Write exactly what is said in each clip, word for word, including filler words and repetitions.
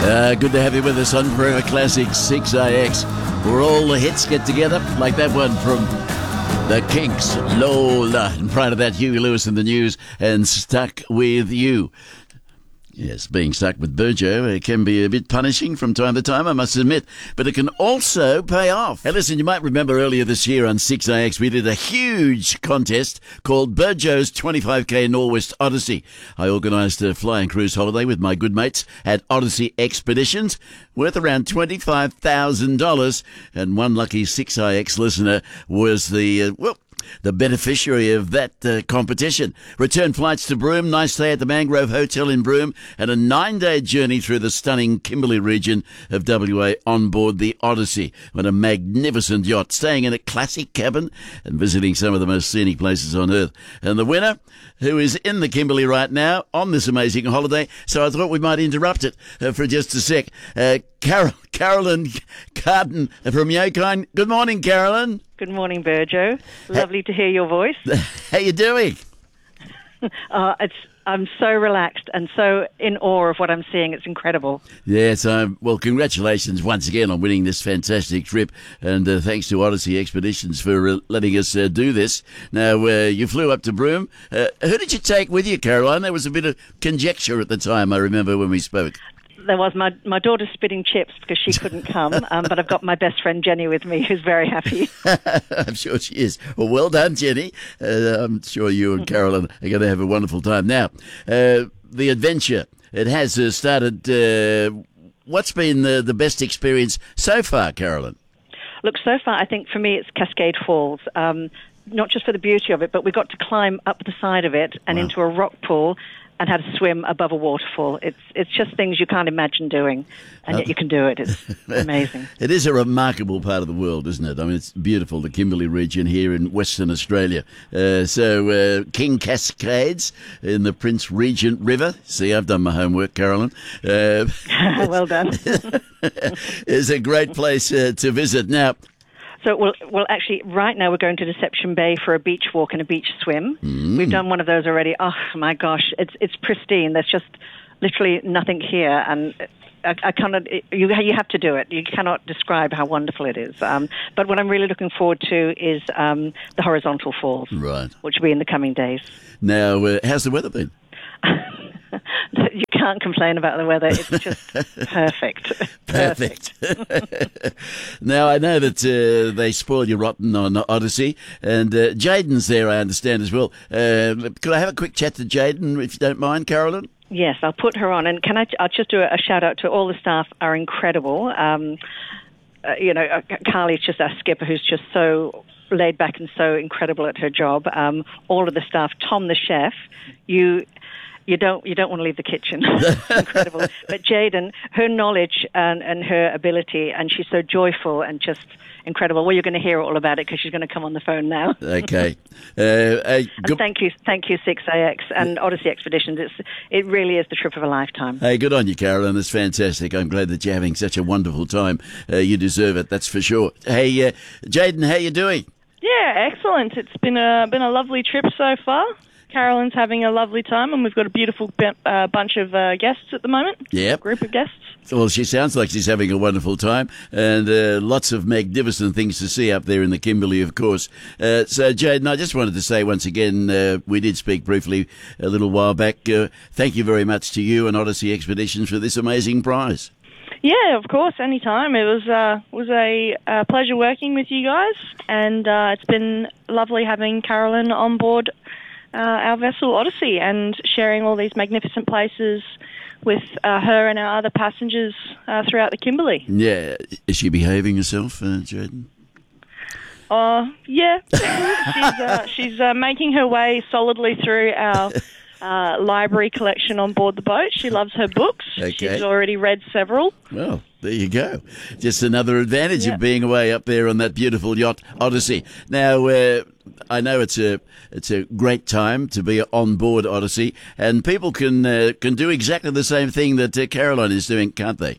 Uh, good to have you with us on Forever Classic six A X, where all the hits get together, like that one from The Kinks, Lola. And prior to that, Huey Lewis and the News and Stuck With You. Yes, being stuck with Burjo, it can be a bit punishing from time to time, I must admit, but it can also pay off. Hey, listen, you might remember earlier this year on six A X, we did a huge contest called Burjo's twenty-five K Norwest Odyssey. I organised a flying cruise holiday with my good mates at Odyssey Expeditions, worth around twenty-five thousand dollars, and one lucky six A X listener was the, uh, well, the beneficiary of that uh, competition. Return flights to Broome, nice stay at the Mangrove Hotel in Broome, and a nine-day journey through the stunning Kimberley region of W A on board the Odyssey. What a magnificent yacht, staying in a classic cabin and visiting some of the most scenic places on earth. And the winner, who is in the Kimberley right now on this amazing holiday, so I thought we might interrupt it uh, for just a sec. Uh, Carol, Carolyn Carden from Yokine. Good morning, Carolyn. Good morning, Burjo. Lovely to hear your voice. How you doing? uh, it's I'm so relaxed and so in awe of what I'm seeing. It's incredible. Yes, um, well, congratulations once again on winning this fantastic trip, and uh, thanks to Odyssey Expeditions for uh, letting us uh, do this. Now, uh, you flew up to Broome. Uh, who did you take with you, Caroline? There was a bit of conjecture at the time, I remember, when we spoke. There was my my daughter spitting chips because she couldn't come, um, but I've got my best friend Jenny with me, who's very happy. I'm sure she is. Well, well done, Jenny. Uh, I'm sure you and Carolyn are going to have a wonderful time. Now, uh, the adventure, it has uh, started. Uh, what's been the, the best experience so far, Carolyn? Look, so far, I think for me it's Cascade Falls. Um, not just for the beauty of it, but we got to climb up the side of it and wow. into a rock pool and had to swim above a waterfall. It's it's just things you can't imagine doing, and yet you can do it. It's amazing. It is a remarkable part of the world, isn't it? I mean, it's beautiful, the Kimberley region here in Western Australia. Uh, so, uh, King Cascades in the Prince Regent River. See, I've done my homework, Carolyn. Uh, well done. It's a great place uh, to visit. Now, So, well, well, actually, right now we're going to Deception Bay for a beach walk and a beach swim. Mm. We've done one of those already. Oh, my gosh, it's it's pristine. There's just literally nothing here, and I, I cannot. You you have to do it. You cannot describe how wonderful it is. Um, but what I'm really looking forward to is um, the Horizontal Falls, right, which will be in the coming days. Now, uh, how's the weather been? You can't complain about the weather. It's just perfect. Perfect. Now, I know that uh, they spoil you rotten on Odyssey, and uh, Jaden's there, I understand, as well. Uh, could I have a quick chat to Jaden, if you don't mind, Carolyn? Yes, I'll put her on. And can I, I'll just do a, a shout-out to all the staff are incredible. Um, uh, you know, uh, Carly's just our skipper, who's just so laid back and so incredible at her job. Um, all of the staff, Tom the chef, you... You don't you don't want to leave the kitchen. It's incredible. But Jaden, her knowledge and, and her ability, and she's so joyful and just incredible. Well, you're going to hear all about it because she's going to come on the phone now. Okay. Uh, uh, and thank you, thank you, six A X and Odyssey Expeditions. It's it really is the trip of a lifetime. Hey, good on you, Carolyn. It's fantastic. I'm glad that you're having such a wonderful time. Uh, you deserve it, that's for sure. Hey, uh, Jaden, how you doing? Yeah, excellent. It's been a been a lovely trip so far. Carolyn's having a lovely time, and we've got a beautiful uh, bunch of uh, guests at the moment. Yep. Group of guests. Well, she sounds like she's having a wonderful time, and uh, lots of magnificent things to see up there in the Kimberley, of course. Uh, so, Jaden, I just wanted to say once again, uh, we did speak briefly a little while back. Uh, thank you very much to you and Odyssey Expeditions for this amazing prize. Yeah, of course, anytime. It was uh, was a uh, pleasure working with you guys, and uh, it's been lovely having Carolyn on board Uh, our vessel Odyssey and sharing all these magnificent places with uh, her and our other passengers uh, throughout the Kimberley. Yeah. Is she behaving herself, uh, Jaden? Uh, yeah. she's uh, she's uh, making her way solidly through our uh, library collection on board the boat. She loves her books. Okay. She's already read several. Well, there you go. Just another advantage yep. of being away up there on that beautiful yacht, Odyssey. Now, uh, I know it's a it's a great time to be on board Odyssey, and people can uh, can do exactly the same thing that uh, Caroline is doing, can't they?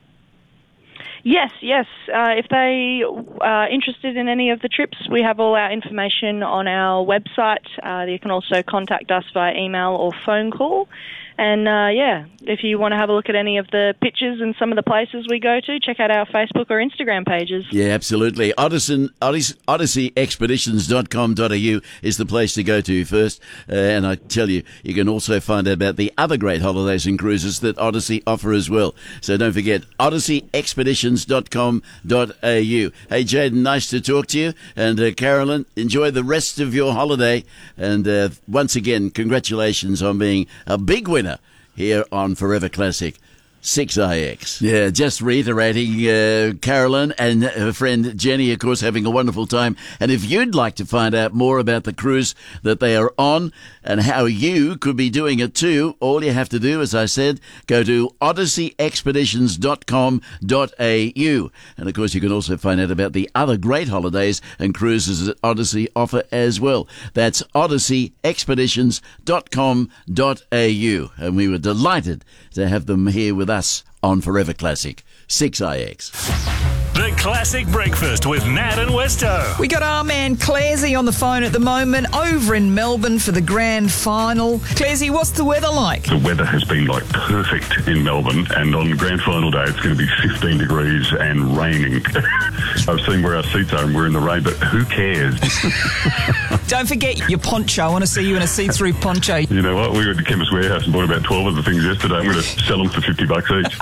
Yes, yes. Uh, if they are interested in any of the trips, we have all our information on our website. Uh, you can also contact us via email or phone call. And, uh, yeah, if you want to have a look at any of the pictures and some of the places we go to, check out our Facebook or Instagram pages. Yeah, absolutely. Odyssey, Odyssey, Odyssey Expeditions dot com dot a u is the place to go to first. Uh, and I tell you, you can also find out about the other great holidays and cruises that Odyssey offer as well. So don't forget, Odyssey Expeditions dot com dot a u. Hey, Jaden, nice to talk to you. And uh, Carolyn, enjoy the rest of your holiday. And uh, once again, congratulations on being a big winner here on Forever Classic six I X. Yeah, just reiterating, uh, Carolyn and her friend Jenny, of course, having a wonderful time. And if you'd like to find out more about the cruise that they are on and how you could be doing it too, all you have to do, as I said, go to Odyssey Expeditions dot com dot a u. And of course, you can also find out about the other great holidays and cruises that Odyssey offer as well. That's Odyssey Expeditions dot com dot a u. And we were delighted to have them here with us on Forever Classic six I X. The Classic Breakfast with Nat and Westo. We got our man Claresy on the phone at the moment over in Melbourne for the grand final. Claresy, what's the weather like? The weather has been like perfect in Melbourne, and on grand final day it's going to be fifteen degrees and raining. I've seen where our seats are and we're in the rain, but who cares? Don't forget your poncho. I want to see you in a see-through poncho. You know what? We were at the Chemist Warehouse and bought about twelve of the things yesterday. I'm going to sell them for fifty bucks each.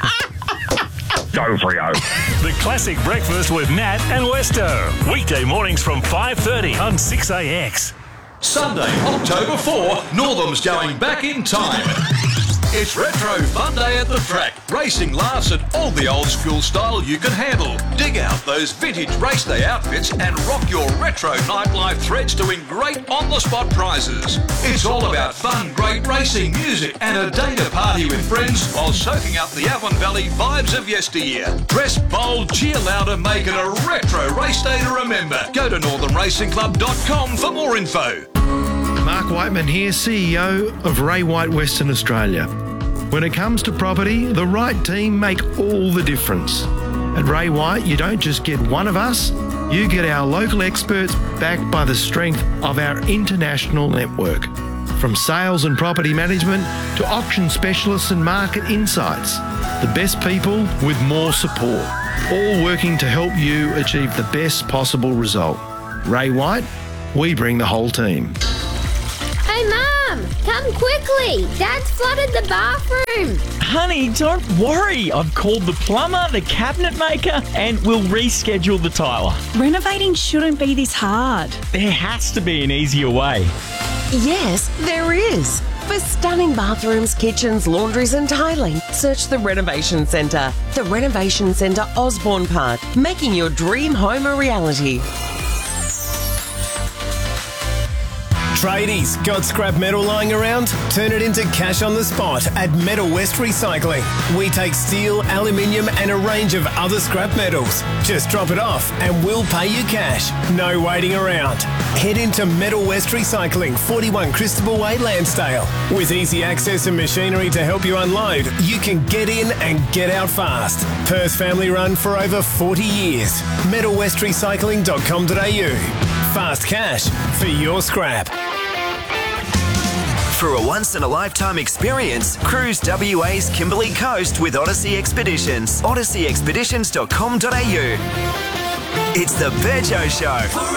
Go Freo. The Classic Breakfast with Nat and Westo. Weekday mornings from five thirty on six A X. Sunday, October fourth, Northam's going back in time. It's Retro Fun Day at the track. Racing laughs at all the old school style you can handle. Dig out those vintage race day outfits and rock your retro nightlife threads to win great on-the-spot prizes. It's all about fun, great racing, music and a day to party with friends while soaking up the Avon Valley vibes of yesteryear. Dress bold, cheer louder, make it a retro race day to remember. Go to northern racing club dot com for more info. Mark Whiteman here, C E O of Ray White Western Australia. When it comes to property, the right team make all the difference. At Ray White, you don't just get one of us, you get our local experts backed by the strength of our international network. From sales and property management to auction specialists and market insights, the best people with more support, all working to help you achieve the best possible result. Ray White, we bring the whole team. Hey, Mum, come quickly. Dad's flooded the bathroom. Honey, don't worry. I've called the plumber, the cabinet maker, and we'll reschedule the tiler. Renovating shouldn't be this hard. There has to be an easier way. Yes, there is. For stunning bathrooms, kitchens, laundries and tiling, search the Renovation Centre. The Renovation Centre Osborne Park, making your dream home a reality. Tradies, got scrap metal lying around? Turn it into cash on the spot at Metal West Recycling. We take steel, aluminium and a range of other scrap metals. Just drop it off and we'll pay you cash. No waiting around. Head into Metal West Recycling, forty-one Christabel Way, Lansdale. With easy access and machinery to help you unload, you can get in and get out fast. Perth family run for over forty years. metal west recycling dot com dot a u. Fast cash for your scrap. For a once-in-a-lifetime experience, cruise W A's Kimberley Coast with Odyssey Expeditions. odyssey expeditions dot com dot a u. It's the Bejo Show.